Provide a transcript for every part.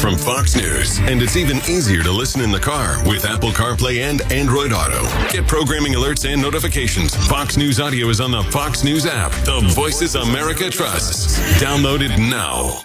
from Fox News. And it's even easier to listen in the car with Apple CarPlay and Android Auto. Get programming alerts and notifications. Fox News Audio is on the Fox News app. The Voices America trusts. Download it now.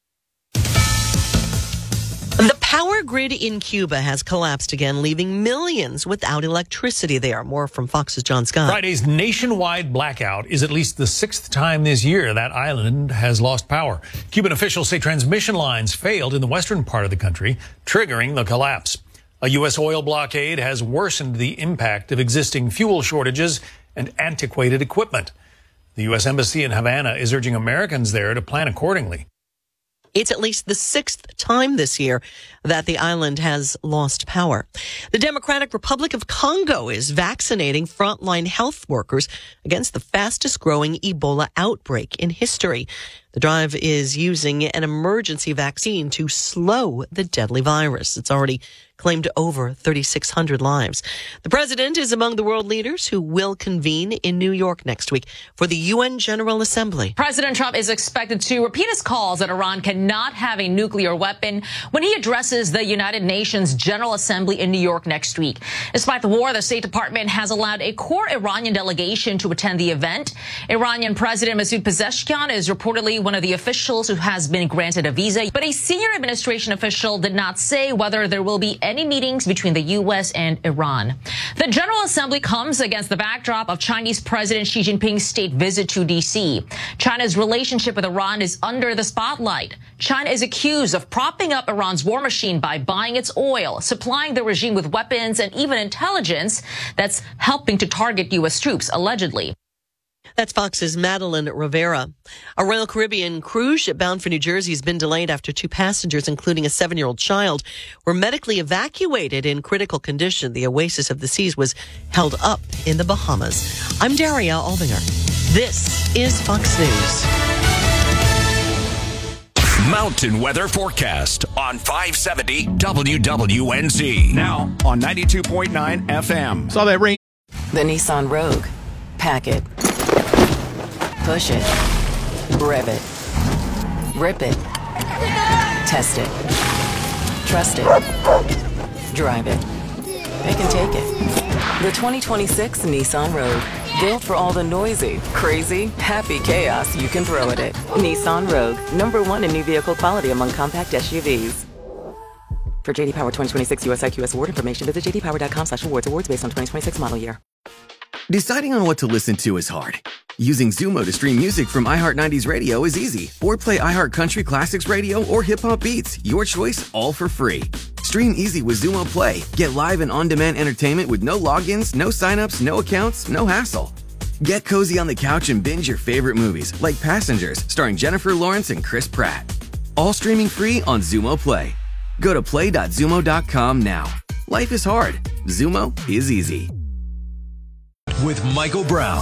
The power grid in Cuba has collapsed again, leaving millions without electricity there. More from Fox's John Scott. Friday's nationwide blackout is at least the sixth time this year that island has lost power. Cuban officials say transmission lines failed in the western part of the country, triggering the collapse. A U.S. oil blockade has worsened the impact of existing fuel shortages and antiquated equipment. The U.S. Embassy in Havana is urging Americans there to plan accordingly. It's at least the sixth time this year that the island has lost power. The Democratic Republic of Congo is vaccinating frontline health workers against the fastest growing Ebola outbreak in history. The drive is using an emergency vaccine to slow the deadly virus. It's already claimed over 3,600 lives. The president is among the world leaders who will convene in New York next week for the UN General Assembly. President Trump is expected to repeat his calls that Iran cannot have a nuclear weapon when he addresses the United Nations General Assembly in New York next week. Despite the war, the State Department has allowed a core Iranian delegation to attend the event. Iranian President Masoud Pezeshkian is reportedly one of the officials who has been granted a visa, but a senior administration official did not say whether there will be any meetings between the U.S. and Iran. The General Assembly comes against the backdrop of Chinese President Xi Jinping's state visit to D.C. China's relationship with Iran is under the spotlight. China is accused of propping up Iran's war machine by buying its oil, supplying the regime with weapons and even intelligence that's helping to target U.S. troops, allegedly. That's Fox's Madeline Rivera. A Royal Caribbean cruise ship bound for New Jersey has been delayed after two passengers, including a 7-year-old child, were medically evacuated in critical condition. The Oasis of the Seas was held up in the Bahamas. I'm Daria Albinger. This is Fox News. Mountain weather forecast on 570 WWNZ. Now on 92.9 FM. Saw that rain. The Nissan Rogue. Pack it. Push it. Rev it. Rip it. Test it. Trust it. Drive it. They can take it. The 2026 Nissan Rogue. Built for all the noisy, crazy, happy chaos you can throw at it. Nissan Rogue. #1 in new vehicle quality among compact SUVs. For JD Power 2026 US IQS award information, visit jdpower.com/awards. Awards based on 2026 model year. Deciding on what to listen to is hard. Using Zumo to stream music from iHeart 90s Radio is easy. Or play iHeart Country Classics Radio or Hip Hop Beats. Your choice, all for free. Stream easy with Zumo Play. Get live and on-demand entertainment with no logins, no signups, no accounts, no hassle. Get cozy on the couch and binge your favorite movies, like Passengers, starring Jennifer Lawrence and Chris Pratt. All streaming free on Zumo Play. Go to play.zumo.com now. Life is hard. Zumo is easy. With Michael Brown.